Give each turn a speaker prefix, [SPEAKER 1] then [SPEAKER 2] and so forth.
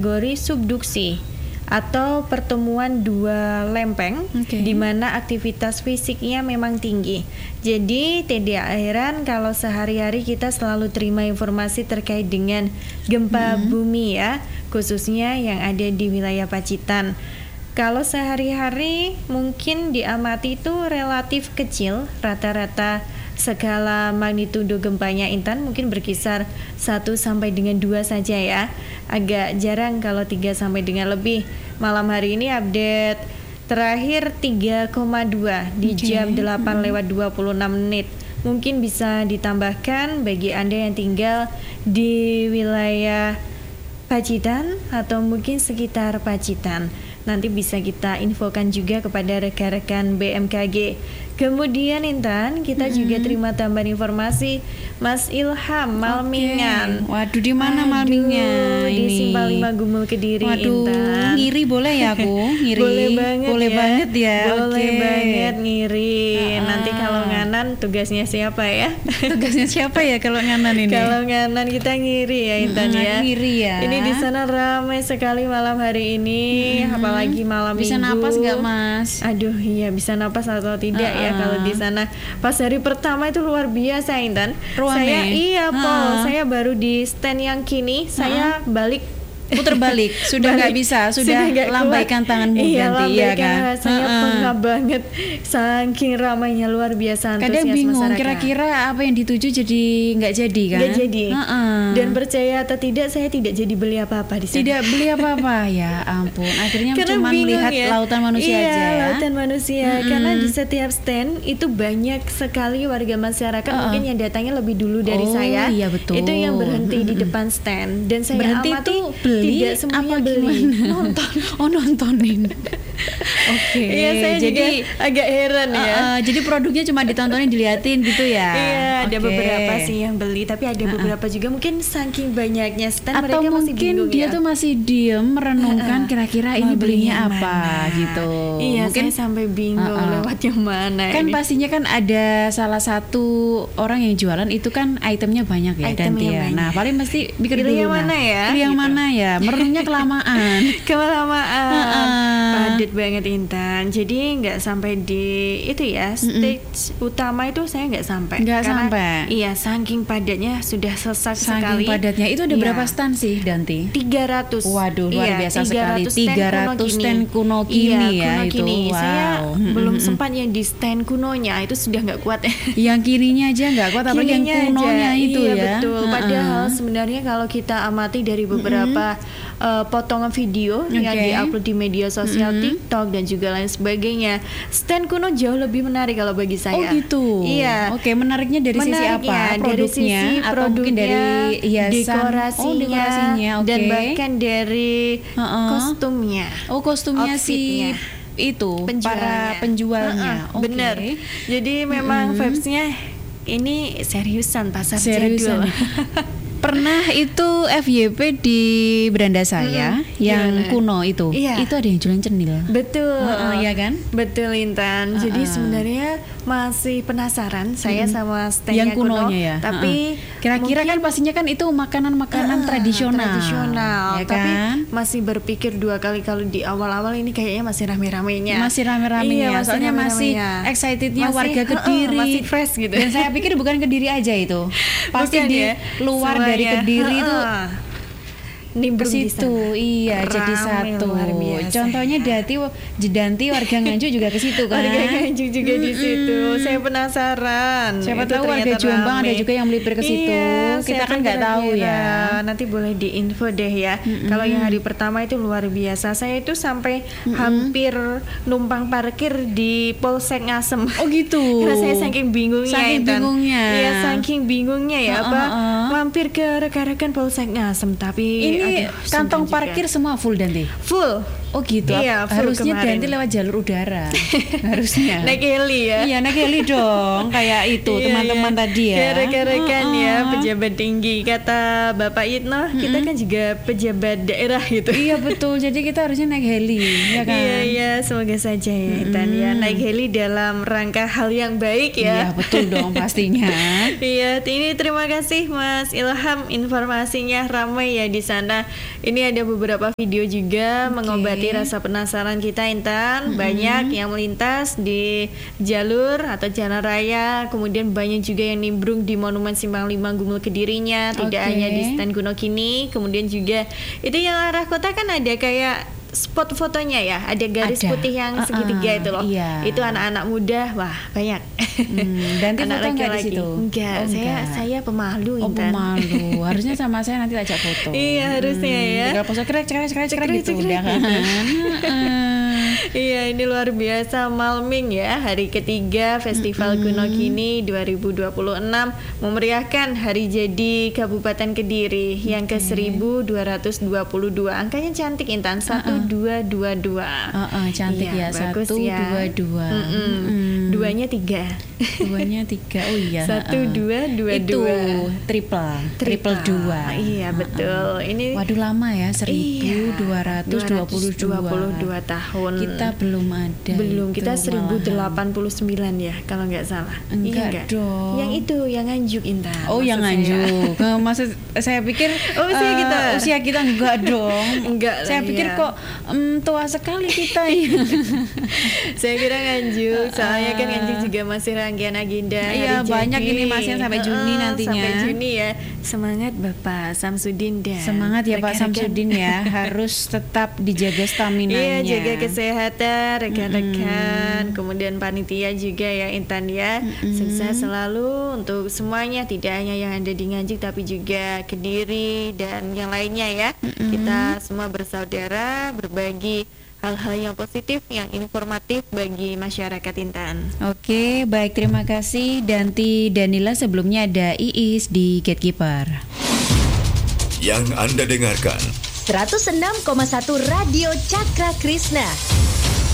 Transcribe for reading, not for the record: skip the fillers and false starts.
[SPEAKER 1] kategori subduksi atau pertemuan dua lempeng di mana aktivitas fisiknya memang tinggi. Jadi tidak heran kalau sehari-hari kita selalu terima informasi terkait dengan gempa bumi ya, khususnya yang ada di wilayah Pacitan. Kalau sehari-hari mungkin diamati itu relatif kecil, rata-rata skala magnitudo gempanya Intan mungkin berkisar 1 sampai dengan 2 saja ya. Agak jarang kalau 3 sampai dengan lebih. Malam hari ini update terakhir 3,2 di jam 8:26. Mungkin bisa ditambahkan bagi Anda yang tinggal di wilayah Pacitan atau mungkin sekitar Pacitan. Nanti bisa kita infokan juga kepada rekan-rekan BMKG. Kemudian Intan, kita juga terima tambahan informasi Mas Ilham Malmingan.
[SPEAKER 2] Waduh, di mana Malmingan?
[SPEAKER 1] Di Simpang 5 Gumul Kediri.
[SPEAKER 2] Waduh,
[SPEAKER 1] Intan.
[SPEAKER 2] ngiri boleh ya aku? Ngiri.
[SPEAKER 1] Boleh banget ya. Boleh
[SPEAKER 2] Oke.
[SPEAKER 1] banget ngiri. Nanti kalau nganan tugasnya siapa ya?
[SPEAKER 2] Tugasnya siapa ya kalau nganan ini?
[SPEAKER 1] Kalau nganan kita ngiri ya Intan ya.
[SPEAKER 2] Ngiri ya.
[SPEAKER 1] Ini di sana ramai sekali malam hari ini, apalagi malam
[SPEAKER 2] bisa
[SPEAKER 1] Minggu.
[SPEAKER 2] napas nggak Mas?
[SPEAKER 1] Aduh, iya bisa napas atau tidak ya kalau di sana. Pas hari pertama itu luar biasa Intan.
[SPEAKER 2] Ruame.
[SPEAKER 1] Saya baru di stand yang kini, saya balik
[SPEAKER 2] Puter balik, sudah nggak bisa, sudah
[SPEAKER 1] nggak
[SPEAKER 2] lambaikan
[SPEAKER 1] kuat.
[SPEAKER 2] tanganmu
[SPEAKER 1] Iya,
[SPEAKER 2] ganti ya kan?
[SPEAKER 1] Rasanya pengap banget, saking ramainya luar biasa antusias
[SPEAKER 2] Kadang bingung,
[SPEAKER 1] masyarakat.
[SPEAKER 2] kira-kira apa yang dituju jadi nggak jadi kan?
[SPEAKER 1] Nggak jadi. Dan percaya atau tidak, saya tidak jadi beli apa-apa di sana.
[SPEAKER 2] Tidak beli apa-apa, ya ampun. Akhirnya cuma melihat lautan manusia
[SPEAKER 1] iya,
[SPEAKER 2] aja ya.
[SPEAKER 1] Lautan manusia, karena di setiap stand itu banyak sekali warga masyarakat mungkin yang datangnya lebih dulu dari saya.
[SPEAKER 2] Iya betul.
[SPEAKER 1] Itu yang berhenti di depan stand dan saya
[SPEAKER 2] berhenti
[SPEAKER 1] amati
[SPEAKER 2] itu beli
[SPEAKER 1] tidak semuanya
[SPEAKER 2] apa
[SPEAKER 1] beli,
[SPEAKER 2] nonton. Oh, nontonin. Oke.
[SPEAKER 1] Iya, saya
[SPEAKER 2] jadi
[SPEAKER 1] juga agak heran ya.
[SPEAKER 2] Jadi produknya cuma ditontonin, diliatin gitu ya.
[SPEAKER 1] Iya, ada
[SPEAKER 2] Oke.
[SPEAKER 1] beberapa sih yang beli, tapi ada beberapa juga mungkin saking banyaknya stand
[SPEAKER 2] atau
[SPEAKER 1] mereka masih
[SPEAKER 2] mungkin
[SPEAKER 1] bingung
[SPEAKER 2] dia
[SPEAKER 1] ya.
[SPEAKER 2] tuh masih diem merenungkan kira-kira ini belinya apa gitu.
[SPEAKER 1] Iya,
[SPEAKER 2] Mungkin
[SPEAKER 1] saya sampai bingung lewat yang mana
[SPEAKER 2] kan
[SPEAKER 1] ini.
[SPEAKER 2] pastinya kan ada salah satu orang yang jualan itu kan itemnya banyak ya dan
[SPEAKER 1] Itemnya
[SPEAKER 2] dia.
[SPEAKER 1] banyak.
[SPEAKER 2] Nah, paling mesti mikir
[SPEAKER 1] Pilih
[SPEAKER 2] dulu
[SPEAKER 1] yang mana ya?
[SPEAKER 2] Pilih yang
[SPEAKER 1] Gitu.
[SPEAKER 2] mana ya? Merenungnya kelamaan.
[SPEAKER 1] Kelamaan. Padat banget Intan. Jadi nggak sampai di itu ya stage utama itu saya nggak sampai.
[SPEAKER 2] Nggak
[SPEAKER 1] Karena,
[SPEAKER 2] sampai.
[SPEAKER 1] Iya, saking padatnya sudah sesak sekali.
[SPEAKER 2] Saking padatnya itu ada
[SPEAKER 1] Iya.
[SPEAKER 2] berapa stand sih Danti?
[SPEAKER 1] 300.
[SPEAKER 2] Waduh, luar biasa sekali.
[SPEAKER 1] 300
[SPEAKER 2] stand kuno kini ya
[SPEAKER 1] kuno
[SPEAKER 2] itu.
[SPEAKER 1] kini.
[SPEAKER 2] Wow.
[SPEAKER 1] Saya belum sempat yang di stand kunonya, itu sudah nggak kuat.
[SPEAKER 2] Yang kirinya aja nggak kuat, apalagi yang
[SPEAKER 1] Kirinya
[SPEAKER 2] kunonya
[SPEAKER 1] aja.
[SPEAKER 2] itu
[SPEAKER 1] Iya,
[SPEAKER 2] ya.
[SPEAKER 1] betul. Padahal sebenarnya kalau kita amati dari beberapa potongan video yang diupload di media sosial TikTok dan juga lain sebagainya, stand kuno jauh lebih menarik kalau bagi saya.
[SPEAKER 2] Oh gitu.
[SPEAKER 1] Iya.
[SPEAKER 2] Oke, menariknya dari sisi apa?
[SPEAKER 1] Dari sisi
[SPEAKER 2] atau mungkin dari hiasan, dekorasinya, oke.
[SPEAKER 1] dan bahkan dari kostumnya.
[SPEAKER 2] Oh, kostumnya
[SPEAKER 1] outfitnya.
[SPEAKER 2] itu para penjualnya. Oke.
[SPEAKER 1] Bener. Jadi memang vibes-nya ini seriusan pasar
[SPEAKER 2] Seriusan.
[SPEAKER 1] jadul.
[SPEAKER 2] Pernah itu FYP di beranda saya yang
[SPEAKER 1] gimana?
[SPEAKER 2] kuno itu.
[SPEAKER 1] Iya.
[SPEAKER 2] Itu ada yang jualan cenil.
[SPEAKER 1] Betul.
[SPEAKER 2] Iya kan?
[SPEAKER 1] Betul Intan. Jadi sebenarnya masih penasaran saya sama stand
[SPEAKER 2] yang
[SPEAKER 1] kuno
[SPEAKER 2] kunonya ya.
[SPEAKER 1] Tapi
[SPEAKER 2] kira-kira kan pastinya kan itu makanan-makanan tradisional.
[SPEAKER 1] Ya,
[SPEAKER 2] kan?
[SPEAKER 1] tapi masih berpikir dua kali kalau di awal-awal ini kayaknya masih rame-ramenya.
[SPEAKER 2] Masih rame-ramenya.
[SPEAKER 1] Iya,
[SPEAKER 2] Soalnya masih excitednya warga Kediri.
[SPEAKER 1] masih fresh gitu.
[SPEAKER 2] Dan saya pikir bukan Kediri aja itu. Pasti
[SPEAKER 1] Bukan
[SPEAKER 2] di
[SPEAKER 1] ya,
[SPEAKER 2] luar dari
[SPEAKER 1] semuanya.
[SPEAKER 2] Kediri itu
[SPEAKER 1] nimbrung
[SPEAKER 2] ke
[SPEAKER 1] di
[SPEAKER 2] situ,
[SPEAKER 1] sana.
[SPEAKER 2] iya.
[SPEAKER 1] Rame,
[SPEAKER 2] Jadi satu.
[SPEAKER 1] luar biasa.
[SPEAKER 2] Contohnya Jedanti warga Nganjuk juga ke situ kan.
[SPEAKER 1] Warga Nganjuk juga di situ. Saya penasaran.
[SPEAKER 2] Siapa
[SPEAKER 1] Itu
[SPEAKER 2] tahu warga
[SPEAKER 1] ternyata
[SPEAKER 2] Jombang
[SPEAKER 1] rame.
[SPEAKER 2] ada juga yang melipir ke situ.
[SPEAKER 1] Iya,
[SPEAKER 2] Kita
[SPEAKER 1] saya
[SPEAKER 2] kan nggak tahu ya.
[SPEAKER 1] Nanti boleh diinfo deh ya. Kalau yang hari pertama itu luar biasa. Saya itu sampai hampir numpang parkir di Polsek Ngasem.
[SPEAKER 2] Oh gitu.
[SPEAKER 1] Karena saya saking bingungnya.
[SPEAKER 2] Saking
[SPEAKER 1] Intan.
[SPEAKER 2] bingungnya.
[SPEAKER 1] Iya, saking bingungnya ya. Mampir ke rekan-rekan Polsek Ngasem, tapi
[SPEAKER 2] Ini
[SPEAKER 1] aduh,
[SPEAKER 2] kantong
[SPEAKER 1] sumpah juga.
[SPEAKER 2] parkir semua full Danti.
[SPEAKER 1] Full.
[SPEAKER 2] Oh gitu.
[SPEAKER 1] Iya,
[SPEAKER 2] harusnya
[SPEAKER 1] kemarin.
[SPEAKER 2] ganti lewat jalur udara. Harusnya.
[SPEAKER 1] Naik heli ya.
[SPEAKER 2] Iya, naik heli dong. Kayak itu teman-teman tadi ya.
[SPEAKER 1] Rekan-rekan ya, pejabat tinggi. Kata Bapak Itno, kita kan juga pejabat daerah gitu.
[SPEAKER 2] Iya betul. Jadi kita harusnya naik heli, ya kan?
[SPEAKER 1] Iya, semoga saja ya Intan ya. Naik heli dalam rangka hal yang baik ya.
[SPEAKER 2] Iya betul dong pastinya.
[SPEAKER 1] Iya, ini terima kasih Mas Ilham, informasinya ramai ya di sana. Ini ada beberapa video juga mengobati rasa penasaran kita Intan. Banyak yang melintas di jalur atau jalan raya, kemudian banyak juga yang nimbrung di Monumen Simpang 5 Gumul Kedirinya. Tidak hanya di stand Gunokini, kemudian juga itu yang arah kota kan ada kayak spot fotonya ya, ada garis putih yang segitiga itu loh.
[SPEAKER 2] Iya.
[SPEAKER 1] Itu anak-anak muda, wah banyak.
[SPEAKER 2] Ganti
[SPEAKER 1] anak
[SPEAKER 2] foto nggak di
[SPEAKER 1] laki-laki.
[SPEAKER 2] situ?
[SPEAKER 1] Enggak, saya pemalu
[SPEAKER 2] Oh
[SPEAKER 1] Intan.
[SPEAKER 2] pemalu. Harusnya sama saya nanti ajak foto.
[SPEAKER 1] Iya harusnya ya.
[SPEAKER 2] Kalau pose krek gitu udah kan.
[SPEAKER 1] Iya, ini luar biasa Malming ya, hari ketiga Festival Gunokini 2026 memeriahkan hari jadi Kabupaten Kediri yang ke 1222. Angkanya cantik Intan, 1222.
[SPEAKER 2] Cantik
[SPEAKER 1] Iya,
[SPEAKER 2] ya,
[SPEAKER 1] bagus
[SPEAKER 2] 122.
[SPEAKER 1] Duanya 3.
[SPEAKER 2] Duanya 3. Oh iya.
[SPEAKER 1] 1222.
[SPEAKER 2] Itu triple 2.
[SPEAKER 1] Iya betul. Ini
[SPEAKER 2] waduh lama ya, 1222
[SPEAKER 1] tahun.
[SPEAKER 2] Kita belum ada.
[SPEAKER 1] Belum, kita
[SPEAKER 2] itu
[SPEAKER 1] 1089 ya kalau nggak salah.
[SPEAKER 2] Enggak dong.
[SPEAKER 1] Yang itu yang Nganjuk Intan.
[SPEAKER 2] Oh, yang Nganjuk. Maksud saya pikir usia kita enggak dong.
[SPEAKER 1] Enggak.
[SPEAKER 2] Saya pikir kok tua sekali kita ya.
[SPEAKER 1] Saya kira Nganjuk, soalnya kan Nganjuk juga masih rangkaian agenda.
[SPEAKER 2] Iya, banyak ini masih sampai Juni nantinya.
[SPEAKER 1] Sampai Juni ya. Semangat Bapak Samsudin dan
[SPEAKER 2] semangat ya Pak Samsudin ya. Harus tetap dijaga staminanya.
[SPEAKER 1] Iya, jaga kesehatan rekan-rekan. Kemudian panitia juga ya Intan ya. Sukses selalu untuk semuanya, tidak hanya yang ada di Nganjuk tapi juga Kediri dan yang lainnya ya. Kita semua bersaudara, berbagi hal-hal yang positif, yang informatif bagi masyarakat Intan.
[SPEAKER 2] Oke, baik, terima kasih Danti Danila. Sebelumnya ada Iis di Gatekeeper.
[SPEAKER 3] Yang Anda dengarkan
[SPEAKER 4] 106,1 Radio Cakra Krishna.